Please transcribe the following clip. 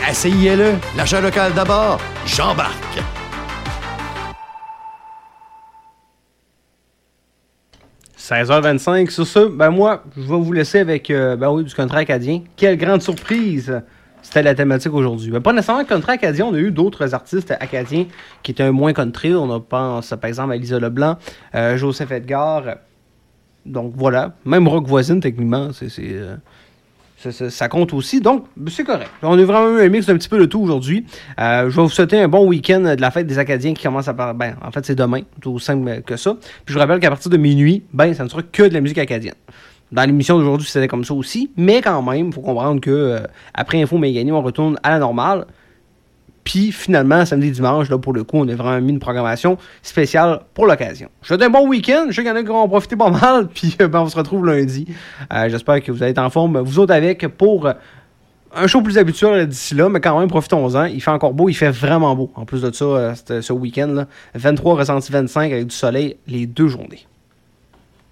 Essayez-le. L'achat local d'abord. J'embarque. « 16h25. Sur ce, moi, je vais vous laisser avec du country acadien. Quelle grande surprise! C'était la thématique aujourd'hui. Pas nécessairement country acadien, on a eu d'autres artistes acadiens qui étaient un moins country. On a pensé par exemple à Lisa Leblanc, Joseph Edgar. Donc voilà, même rock voisine techniquement, ça compte aussi. Donc c'est correct. On a vraiment eu un mix d'un petit peu de tout aujourd'hui. Je vais vous souhaiter un bon week-end de la fête des Acadiens qui commence à parler. En fait c'est demain, tout aussi simple que ça. Puis je vous rappelle qu'à partir de minuit, ça ne sera que de la musique acadienne. Dans l'émission d'aujourd'hui, c'était comme ça aussi. Mais quand même, il faut comprendre que après Info Méganie, on retourne à la normale. Puis finalement, samedi, dimanche, là, pour le coup, on a vraiment mis une programmation spéciale pour l'occasion. Je vous souhaite un bon week-end. Je sais qu'il y en a qui vont en profiter pas mal. Puis on se retrouve lundi. J'espère que vous allez être en forme, vous autres avec, pour un show plus habituel d'ici là. Mais quand même, profitons-en. Il fait encore beau. Il fait vraiment beau. En plus de ça, ce week-end, là, 23 ressenti 25 avec du soleil les 2 journées.